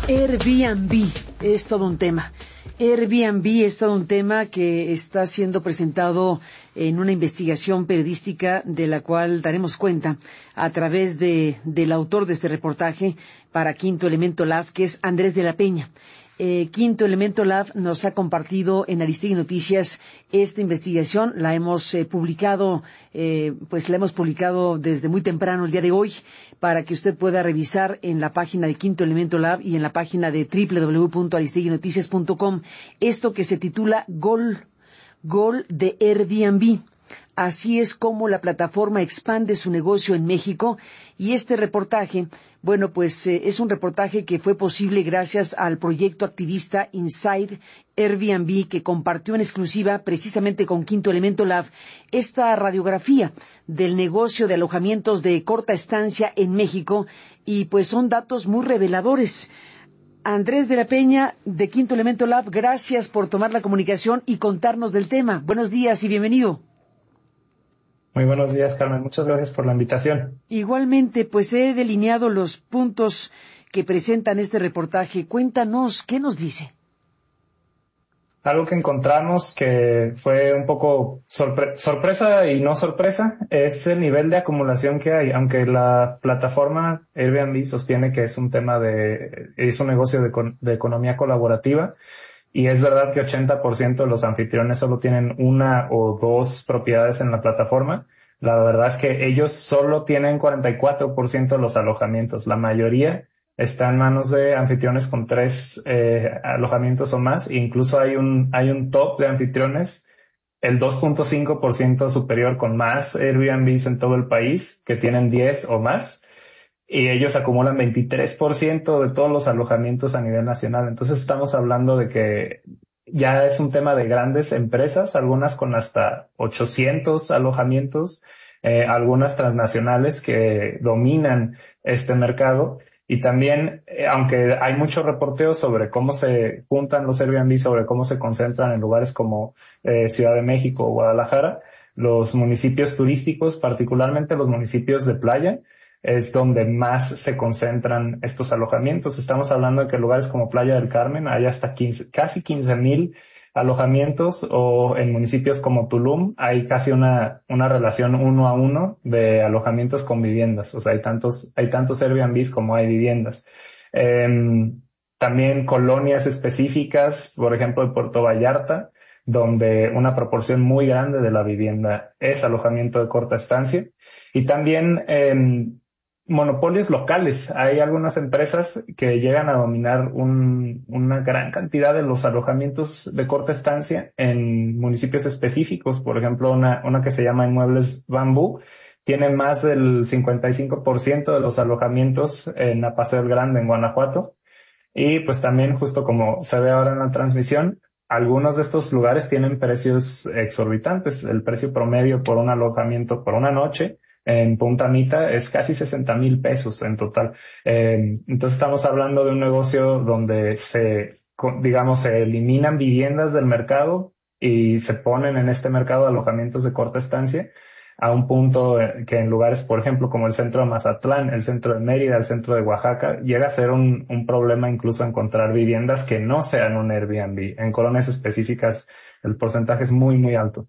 Airbnb es todo un tema. Airbnb es todo un tema que está siendo presentado en una investigación periodística de la cual daremos cuenta a través del autor de este reportaje para Quinto Elemento Lab, que es Andrés de la Peña. Quinto Elemento Lab nos ha compartido en Aristegui Noticias esta investigación. La hemos publicado, la hemos publicado desde muy temprano el día de hoy para que usted pueda revisar en la página de Quinto Elemento Lab y en la página de www.aristeguinoticias.com esto que se titula Gol de Airbnb. Así es como la plataforma expande su negocio en México, y este reportaje, es un reportaje que fue posible gracias al proyecto activista Inside Airbnb, que compartió en exclusiva precisamente con Quinto Elemento Lab esta radiografía del negocio de alojamientos de corta estancia en México, y pues son datos muy reveladores. Andrés de la Peña, de Quinto Elemento Lab, gracias por tomar la comunicación y contarnos del tema. Buenos días y bienvenido. Muy buenos días, Carmen. Muchas gracias por la invitación. Igualmente, pues he delineado los puntos que presentan este reportaje. Cuéntanos, ¿qué nos dice? Algo que encontramos que fue un poco sorpresa y no sorpresa es el nivel de acumulación que hay. Aunque la plataforma Airbnb sostiene que es un negocio de economía colaborativa, y es verdad que 80% de los anfitriones solo tienen una o dos propiedades en la plataforma. La verdad es que ellos solo tienen 44% de los alojamientos. La mayoría está en manos de anfitriones con 3 alojamientos o más. E incluso hay un top de anfitriones, el 2.5% superior, con más Airbnbs en todo el país, que tienen 10 o más. Y ellos acumulan 23% de todos los alojamientos a nivel nacional. Entonces estamos hablando de que ya es un tema de grandes empresas, algunas con hasta 800 alojamientos, algunas transnacionales que dominan este mercado. Y también, aunque hay mucho reporteo sobre cómo se juntan los Airbnb, sobre cómo se concentran en lugares como Ciudad de México o Guadalajara, los municipios turísticos, particularmente los municipios de playa, es donde más se concentran estos alojamientos. Estamos hablando de que en lugares como Playa del Carmen hay hasta casi 15,000 alojamientos, o en municipios como Tulum hay casi una relación 1 a 1 de alojamientos con viviendas. O sea, hay tantos Airbnbs como hay viviendas. También colonias específicas, por ejemplo, en Puerto Vallarta, donde una proporción muy grande de la vivienda es alojamiento de corta estancia. Y también monopolios locales. Hay algunas empresas que llegan a dominar una gran cantidad de los alojamientos de corta estancia en municipios específicos. Por ejemplo, una que se llama Inmuebles Bambú tiene más del 55% de los alojamientos en la Paseo del Grande, en Guanajuato. Y pues también, justo como se ve ahora en la transmisión, algunos de estos lugares tienen precios exorbitantes. El precio promedio por un alojamiento por una noche en Punta Mita es casi 60,000 pesos en total. Entonces estamos hablando de un negocio donde se eliminan viviendas del mercado y se ponen en este mercado de alojamientos de corta estancia, a un punto que en lugares, por ejemplo, como el centro de Mazatlán, el centro de Mérida, el centro de Oaxaca, llega a ser un problema incluso encontrar viviendas que no sean un Airbnb. En colonias específicas el porcentaje es muy, muy alto.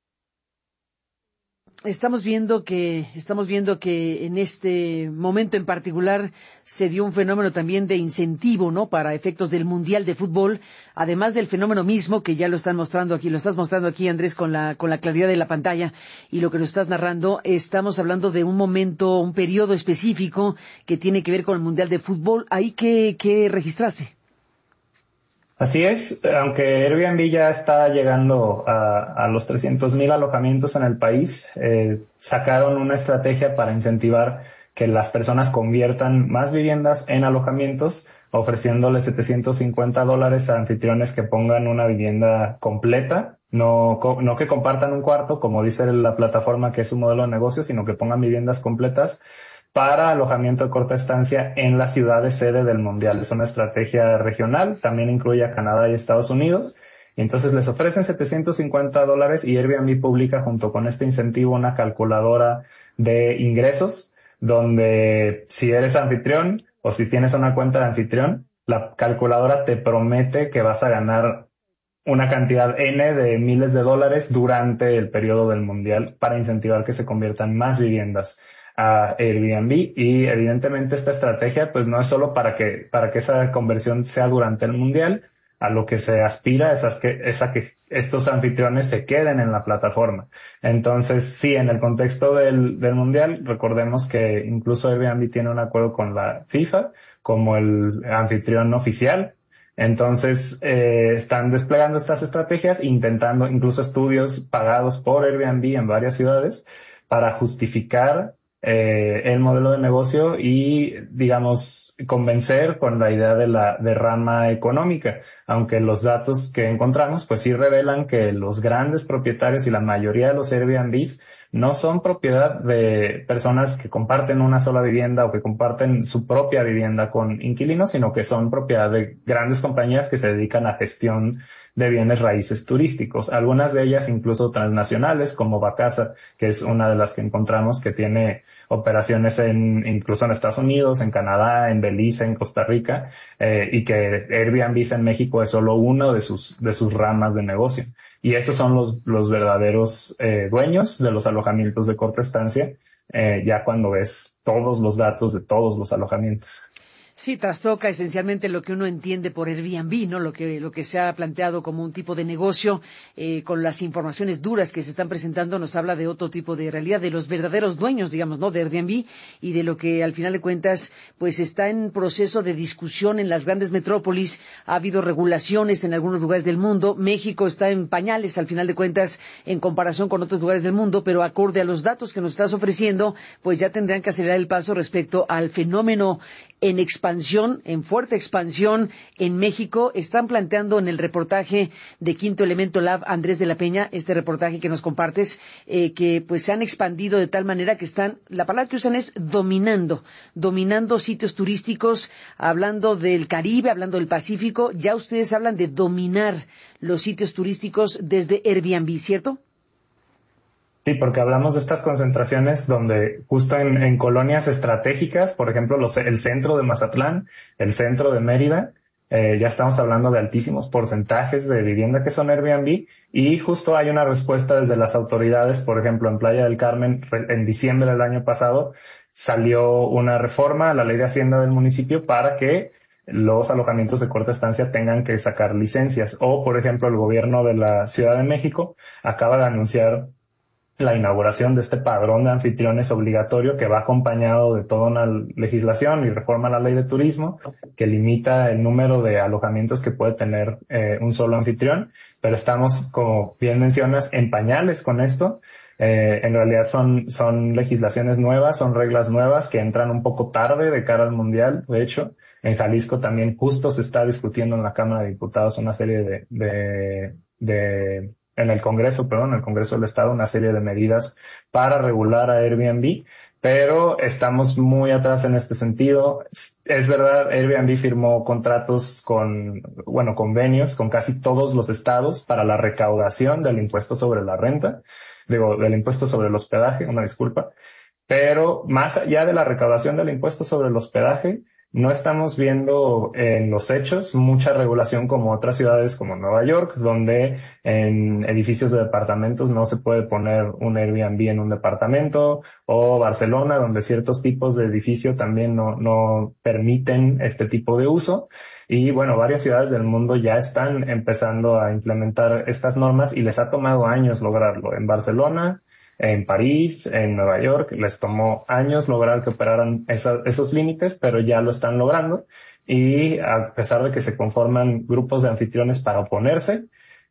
Estamos viendo que en este momento en particular se dio un fenómeno también de incentivo, ¿no?, para efectos del Mundial de Fútbol, además del fenómeno mismo que ya lo estás mostrando aquí, Andrés, con la claridad de la pantalla y lo que nos estás narrando. Estamos hablando de un periodo específico que tiene que ver con el Mundial de Fútbol. ¿Ahí qué registraste? Así es, aunque Airbnb ya está llegando a los 300,000 alojamientos en el país, sacaron una estrategia para incentivar que las personas conviertan más viviendas en alojamientos, ofreciéndoles $750 a anfitriones que pongan una vivienda completa, no que compartan un cuarto, como dice la plataforma que es su modelo de negocio, sino que pongan viviendas completas para alojamiento de corta estancia en las ciudades sede del Mundial. Es una estrategia regional, también incluye a Canadá y Estados Unidos. Y entonces les ofrecen $750 y Airbnb publica junto con este incentivo una calculadora de ingresos, donde si eres anfitrión o si tienes una cuenta de anfitrión, la calculadora te promete que vas a ganar una cantidad N de miles de dólares durante el periodo del mundial para incentivar que se conviertan más viviendas a Airbnb. Y evidentemente esta estrategia pues no es solo para que esa conversión sea durante el mundial. A lo que se aspira es a que estos anfitriones se queden en la plataforma. Entonces, sí, en el contexto del mundial, recordemos que incluso Airbnb tiene un acuerdo con la FIFA como el anfitrión oficial. Entonces, están desplegando estas estrategias, intentando incluso estudios pagados por Airbnb en varias ciudades para justificar el modelo de negocio y, digamos, convencer con la idea de la derrama económica. Aunque los datos que encontramos, pues sí revelan que los grandes propietarios y la mayoría de los Airbnbs no son propiedad de personas que comparten una sola vivienda o que comparten su propia vivienda con inquilinos, sino que son propiedad de grandes compañías que se dedican a gestión de bienes raíces turísticos. Algunas de ellas incluso transnacionales, como Vacasa, que es una de las que encontramos que tiene operaciones incluso en Estados Unidos, en Canadá, en Belice, en Costa Rica, y que Airbnb en México es solo uno de sus ramas de negocio. Y esos son los verdaderos dueños de los alojamientos de corta estancia, ya cuando ves todos los datos de todos los alojamientos. Sí, trastoca esencialmente lo que uno entiende por Airbnb, ¿no? Lo que se ha planteado como un tipo de negocio, con las informaciones duras que se están presentando, nos habla de otro tipo de realidad, de los verdaderos dueños, digamos, ¿no? De Airbnb, y de lo que al final de cuentas, pues está en proceso de discusión en las grandes metrópolis. Ha habido regulaciones en algunos lugares del mundo. México está en pañales, al final de cuentas, en comparación con otros lugares del mundo, pero acorde a los datos que nos estás ofreciendo, pues ya tendrán que acelerar el paso respecto al fenómeno en expansión, en fuerte expansión en México. Están planteando en el reportaje de Quinto Elemento Lab, Andrés de la Peña, este reportaje que nos compartes, que pues se han expandido de tal manera que están, la palabra que usan es dominando sitios turísticos, hablando del Caribe, hablando del Pacífico. Ya ustedes hablan de dominar los sitios turísticos desde Airbnb, ¿cierto? Sí, porque hablamos de estas concentraciones donde justo en colonias estratégicas, por ejemplo, el centro de Mazatlán, el centro de Mérida, ya estamos hablando de altísimos porcentajes de vivienda que son Airbnb, y justo hay una respuesta desde las autoridades. Por ejemplo, en Playa del Carmen, en diciembre del año pasado, salió una reforma a la ley de Hacienda del municipio para que los alojamientos de corta estancia tengan que sacar licencias. O, por ejemplo, el gobierno de la Ciudad de México acaba de anunciar la inauguración de este padrón de anfitriones obligatorio que va acompañado de toda una legislación y reforma a la ley de turismo que limita el número de alojamientos que puede tener un solo anfitrión, pero estamos, como bien mencionas, en pañales con esto. En realidad son legislaciones nuevas, son reglas nuevas que entran un poco tarde de cara al mundial. De hecho, en Jalisco también justo se está discutiendo en la Cámara de Diputados una serie en el Congreso, perdón, en el Congreso del Estado, una serie de medidas para regular a Airbnb, pero estamos muy atrás en este sentido. Es verdad, Airbnb firmó contratos convenios con casi todos los estados para la recaudación del impuesto sobre la renta, del impuesto sobre el hospedaje, una disculpa, pero más allá de la recaudación del impuesto sobre el hospedaje, no estamos viendo en los hechos mucha regulación como otras ciudades como Nueva York, donde en edificios de departamentos no se puede poner un Airbnb en un departamento, o Barcelona, donde ciertos tipos de edificio también no permiten este tipo de uso. Y bueno, varias ciudades del mundo ya están empezando a implementar estas normas y les ha tomado años lograrlo. En Barcelona, en París, en Nueva York, les tomó años lograr que operaran esos límites, pero ya lo están logrando. Y a pesar de que se conforman grupos de anfitriones para oponerse,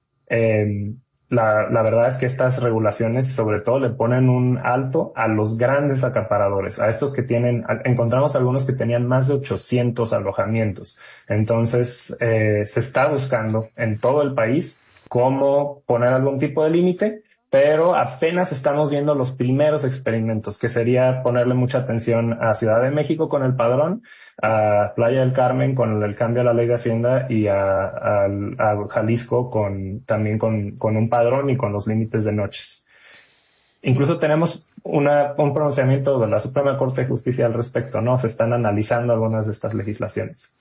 la verdad es que estas regulaciones sobre todo le ponen un alto a los grandes acaparadores, a estos que encontramos algunos que tenían más de 800 alojamientos. Entonces, se está buscando en todo el país cómo poner algún tipo de límite, pero apenas estamos viendo los primeros experimentos, que sería ponerle mucha atención a Ciudad de México con el padrón, a Playa del Carmen con el cambio a la ley de Hacienda, y a Jalisco también con un padrón y con los límites de noches. Incluso tenemos un pronunciamiento de la Suprema Corte de Justicia al respecto, ¿no? Se están analizando algunas de estas legislaciones.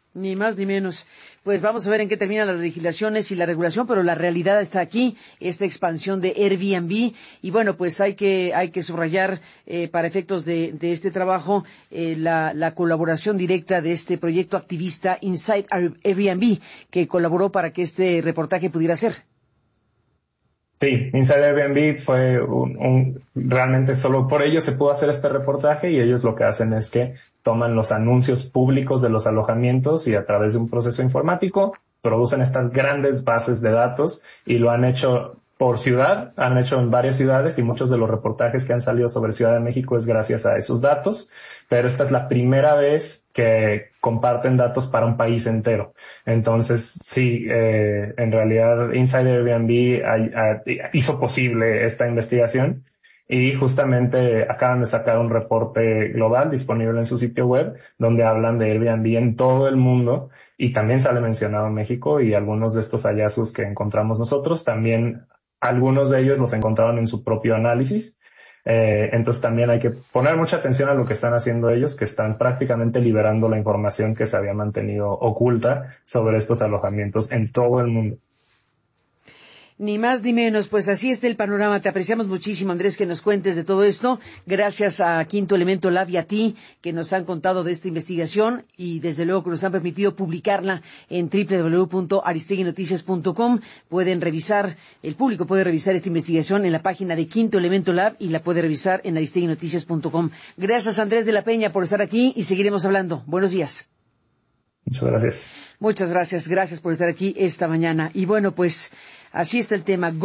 Ni más ni menos. Pues vamos a ver en qué terminan las legislaciones y la regulación, pero la realidad está aquí, esta expansión de Airbnb. Y bueno, pues hay que subrayar para efectos de este trabajo la colaboración directa de este proyecto activista Inside Airbnb, que colaboró para que este reportaje pudiera ser. Sí, Inside Airbnb fue realmente solo por ellos se pudo hacer este reportaje, y ellos lo que hacen es que toman los anuncios públicos de los alojamientos y a través de un proceso informático producen estas grandes bases de datos, y lo han hecho por ciudad, han hecho en varias ciudades, y muchos de los reportajes que han salido sobre Ciudad de México es gracias a esos datos, pero esta es la primera vez que comparten datos para un país entero. Entonces, sí, en realidad Inside Airbnb hizo posible esta investigación, y justamente acaban de sacar un reporte global disponible en su sitio web donde hablan de Airbnb en todo el mundo, y también sale mencionado México, y algunos de estos hallazgos que encontramos nosotros también, algunos de ellos los encontraron en su propio análisis. Entonces también hay que poner mucha atención a lo que están haciendo ellos, que están prácticamente liberando la información que se había mantenido oculta sobre estos alojamientos en todo el mundo. Ni más ni menos, pues así está el panorama. Te apreciamos muchísimo, Andrés, que nos cuentes de todo esto. Gracias a Quinto Elemento Lab y a ti, que nos han contado de esta investigación y desde luego que nos han permitido publicarla en www.aristeguinoticias.com. Pueden revisar, el público puede revisar esta investigación en la página de Quinto Elemento Lab y la puede revisar en aristeguinoticias.com. Gracias, Andrés de la Peña, por estar aquí y seguiremos hablando. Buenos días. Muchas gracias. Muchas gracias. Gracias por estar aquí esta mañana. Y bueno, pues así está el tema.